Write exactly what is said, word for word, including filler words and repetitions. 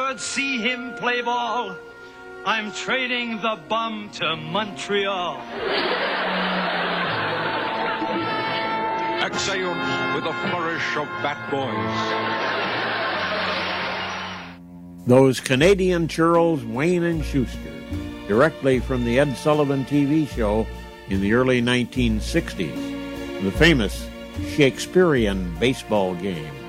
Birds see him play ball. I'm trading the bum to Montreal. Exeunt with a flourish of bat boys. Those Canadian churls, Wayne and Schuster, directly from the Ed Sullivan T V show in the early nineteen sixties, the famous Shakespearean baseball game.